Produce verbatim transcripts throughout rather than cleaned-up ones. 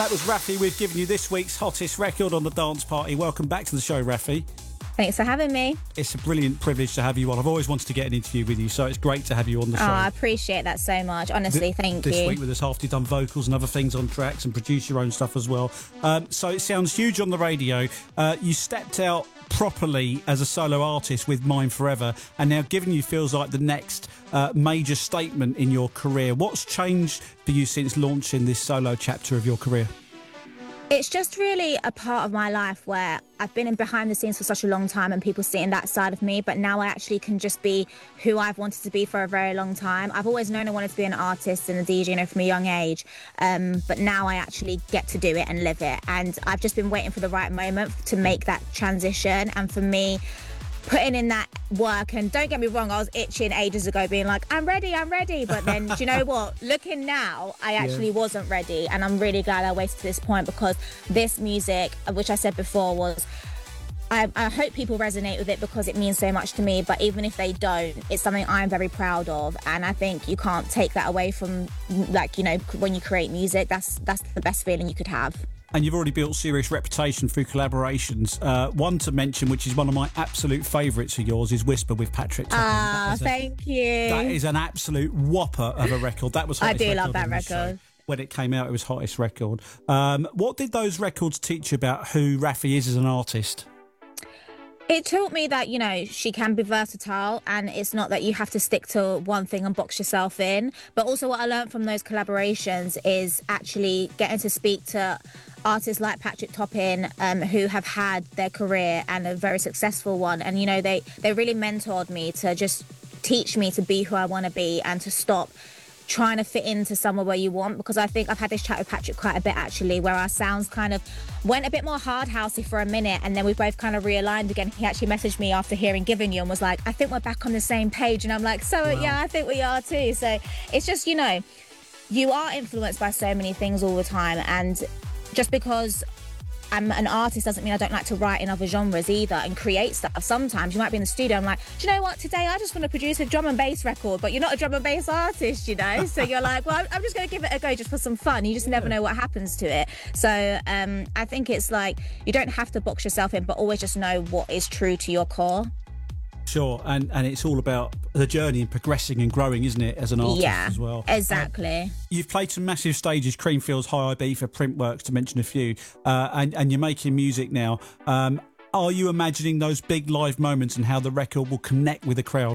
That was Raffi. We've given you this week's hottest record on the dance party. Welcome back to the show, Raffi. Thanks for having me. It's a brilliant privilege to have you on. I've always wanted to get an interview with you, so it's great to have you on the show. Oh, I appreciate that so much. Honestly, Th- thank this you. This week with us after you've done vocals and other things on tracks and produce your own stuff as well. Um, so it sounds huge on the radio. Uh, you stepped out properly as a solo artist with Mind Forever, and now Giving You feels like the next uh, major statement in your career. What's changed for you since launching this solo chapter of your career? It's just really a part of my life where I've been in behind the scenes for such a long time and people seeing that side of me, but now I actually can just be who I've wanted to be for a very long time. I've always known I wanted to be an artist and a D J, you know, from a young age, um, but now I actually get to do it and live it. And I've just been waiting for the right moment to make that transition. And for me, putting in that work, and don't get me wrong, I was itching ages ago being like, I'm ready, I'm ready. But then, do you know what? Looking now, I actually yeah. wasn't ready. And I'm really glad I waited to this point, because this music, which I said before, was, I, I hope people resonate with it because it means so much to me. But even if they don't, it's something I'm very proud of. And I think you can't take that away from, like, you know, when you create music, that's that's the best feeling you could have. And you've already built serious reputation through collaborations. Uh, one to mention, which is one of my absolute favourites of yours, is Whisper with Patrick Topping. Ah, thank a, you. That is an absolute whopper of a record. That was I hottest do record love that on this record. show. When it came out, it was hottest record. Um, what did those records teach you about who Raffi is as an artist? It taught me that, you know, she can be versatile, and it's not that you have to stick to one thing and box yourself in. But also what I learned from those collaborations is actually getting to speak to artists like Patrick Topping, um, who have had their career and a very successful one. And, you know, they, they really mentored me to just teach me to be who I want to be and to stop trying to fit into somewhere where you want, because I think I've had this chat with Patrick quite a bit actually, where our sounds kind of went a bit more hard housey for a minute, and then we both kind of realigned again. He actually messaged me after hearing Giving You and was like, I think we're back on the same page. And I'm like, so wow. Yeah, I think we are too. So it's just, you know, you are influenced by so many things all the time, and just because I'm an artist doesn't mean I don't like to write in other genres either and create stuff. Sometimes you might be in the studio, I'm like, do you know what, today I just want to produce a drum and bass record, but you're not a drum and bass artist, you know? So you're like, well, I'm just going to give it a go just for some fun. You just never know what happens to it. So um, I think it's like, you don't have to box yourself in, but always just know what is true to your core. Sure, and, and it's all about the journey and progressing and growing, isn't it, as an artist yeah, as well? Exactly. Uh, you've played some massive stages, Creamfields, High Ibiza, Printworks, to mention a few, uh, and, and you're making music now. Um, are you imagining those big live moments and how the record will connect with the crowd?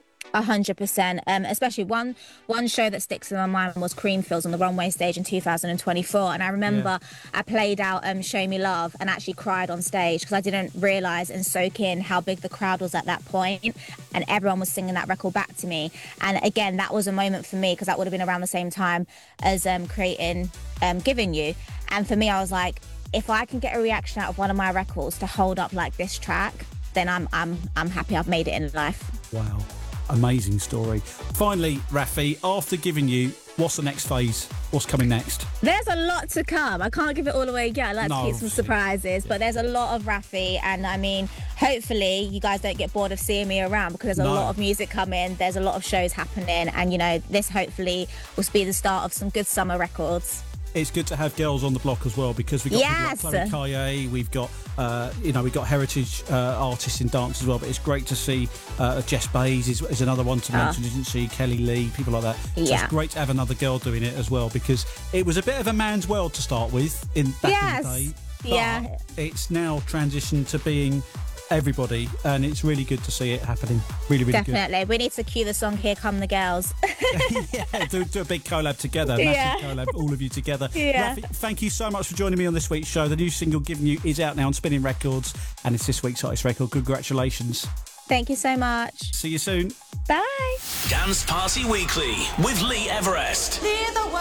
A hundred percent. Um, especially one one show that sticks in my mind was Creamfields on the Runway stage in two thousand twenty-four, and I remember yeah. I played out um, Show Me Love and actually cried on stage because I didn't realise and soak in how big the crowd was at that point, and everyone was singing that record back to me. And again, that was a moment for me because that would have been around the same time as um, creating um, Giving You. And for me, I was like, if I can get a reaction out of one of my records to hold up like this track, then I'm I'm I'm happy I've made it in life. Wow. Amazing story. Finally, Raffi, after Giving You, what's the next phase? What's coming next? There's a lot to come. I can't give it all away yet. I like no, to keep some surprises, yeah. But there's a lot of Raffi, and I mean, hopefully you guys don't get bored of seeing me around, because there's a no. lot of music coming. There's a lot of shows happening, and you know, this hopefully will be the start of some good summer records. It's good to have girls on the block as well, because we've got yes. people like Chloe Kaye, we've got uh, you know, we've got heritage uh, artists in dance as well. But it's great to see uh, Jess Bays is, is another one to mention, oh. isn't she? Kelly Lee, people like that. So yeah. it's great to have another girl doing it as well, because it was a bit of a man's world to start with in back yes. in the day. But yeah. it's now transitioned to being everybody, and it's really good to see it happening. Really, really Definitely. good. Definitely. We need to cue the song Here Come the Girls. yeah, do, do a big collab together. Massive yeah. collab, all of you together. Yeah. Raffi, thank you so much for joining me on this week's show. The new single, Giving You, is out now on Spinning Records, and it's this week's hottest record. Congratulations. Thank you so much. See you soon. Bye. Dance Party Weekly with Lee Everest.